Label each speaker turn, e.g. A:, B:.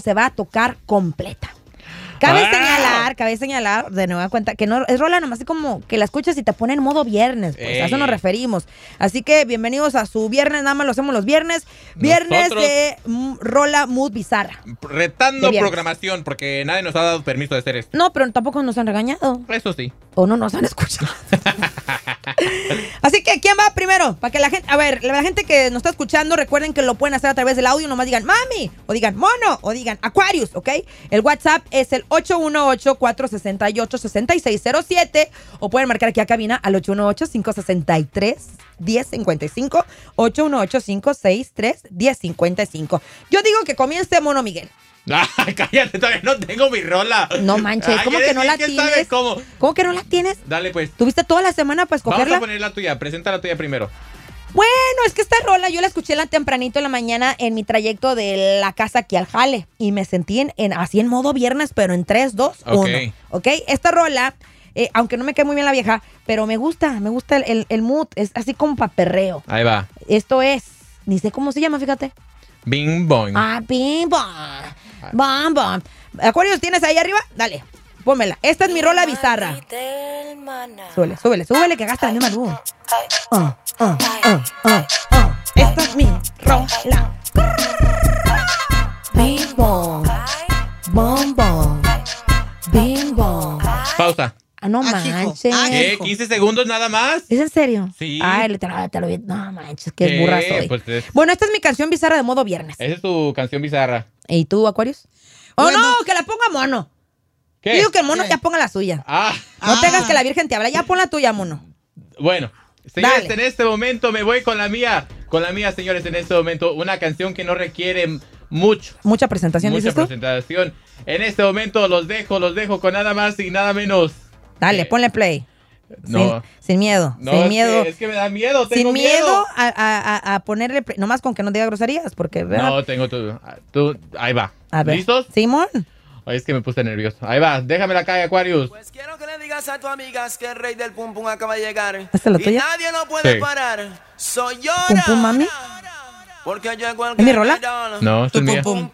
A: se va a tocar completa. Cabe señalar, de nueva cuenta, que no es rola nomás así como que la escuchas y te pone en modo viernes, pues a eso nos referimos. Así que bienvenidos a su viernes, nada más lo hacemos los viernes. Viernes de rola mood bizarra.
B: Retando programación, porque nadie nos ha dado permiso de hacer esto.
A: No, pero tampoco nos han regañado.
B: Eso sí.
A: O no nos han escuchado. Así que, ¿quién va primero? Para que la gente, la gente que nos está escuchando, recuerden que lo pueden hacer a través del audio, nomás digan mami, o digan mono, o digan Aquarius, ¿ok? El WhatsApp es el 818-468-6607, o pueden marcar aquí a cabina al 818-563-1055, 818-563-1055. Yo digo que comience Mono Miguel.
B: Cállate, todavía no tengo mi rola.
A: No manches, ¿cómo que no la tienes?
B: ¿Cómo
A: que no la tienes?
B: Dale, pues.
A: ¿Tuviste toda la semana para escogerla?
B: Vamos a poner la tuya, presenta la tuya primero.
A: Bueno, es que esta rola yo la escuché tempranito en la mañana en mi trayecto de la casa aquí al jale. Y me sentí así en modo viernes, pero en 3, 2, 1. ¿Ok? Esta rola, aunque no me cae muy bien la vieja, pero me gusta el mood. Es así como paperreo.
B: Ahí va.
A: Esto es, ni sé cómo se llama, fíjate.
B: Bing Bong.
A: Bing Bong. Bom, bom. Aquarius, ¿tienes ahí arriba? Dale, pónmela. Esta es mi rola bizarra. Súbele, que gasta la misma luz. Esta es mi rola. Bing bong. Bom, bom. Bing bong.
B: Pausa.
A: No manches.
B: ¿Qué? ¿15 segundos nada más?
A: ¿Es en serio?
B: Sí.
A: Ay, te lo vi. No manches, qué burra soy.
B: Pues
A: bueno, esta es mi canción bizarra de modo viernes.
B: Esa es tu canción bizarra.
A: ¿Y tú, Aquarius?
C: Bueno.
A: No, que la ponga Mono.
B: ¿Qué?
A: Digo que el Mono ya ponga la suya. No te hagas que la Virgen te habla. Ya pon la tuya, Mono.
B: Bueno, señores,
A: Dale.
B: en este momento me voy con la mía. Con la mía, señores, en este momento. Una canción que no requiere
A: mucha presentación,
B: mucha
A: ¿dices tú?
B: presentación. En este momento los dejo con nada más y nada menos.
A: Dale, ponle play.
B: No.
A: Sin miedo.
B: No,
A: sin miedo.
B: Es que me da miedo.
A: Sin miedo a ponerle play. Nomás con que no diga groserías, porque...
B: No, tengo tú. Ahí va.
A: A ver.
B: ¿Listos?
A: Simón.
B: Ay, es que me puse nervioso. Ahí va, déjame la calle, Aquarius.
D: Pues quiero que le digas a tu amigas que el rey del pum pum acaba de llegar.
A: ¿Esta es la
D: y
A: tuya?
D: nadie lo puede
B: Sí.
D: parar. Soy yo.
A: ¿Pum pum, mami?
D: Porque llegó el
A: ¿Es mi rola?
B: No, esta es mía.
C: Pum,